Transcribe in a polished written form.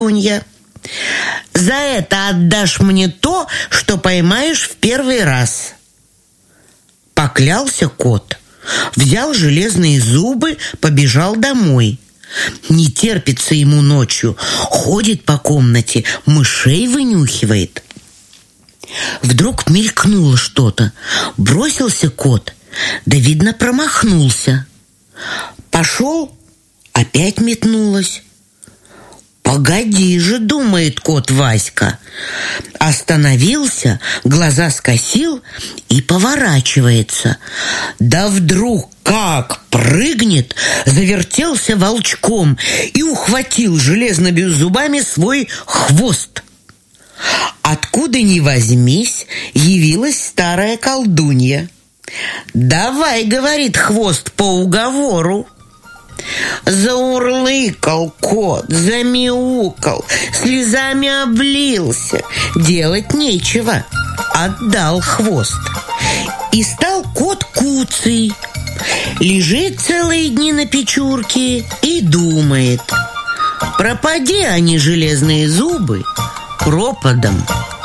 колдунья. За это отдашь мне то, что поймаешь в первый раз. Поклялся кот, взял железные зубы, побежал домой. Не терпится ему ночью, ходит по комнате, мышей вынюхивает. Вдруг мелькнуло что-то, бросился кот, да, видно, промахнулся. Пошел, опять метнулось. «Погоди же, — думает кот Васька». Остановился, глаза скосил и поворачивается. Да вдруг как прыгнет, завертелся волчком и ухватил железными зубами свой хвост. Откуда ни возьмись, явилась старая колдунья. «Давай, — говорит, — хвост по уговору». Заурлыкал кот, замяукал, слезами облился. Делать нечего, отдал хвост. И стал кот куцый. Лежит целые дни на печурке и думает: пропади они, железные зубы, пропадом.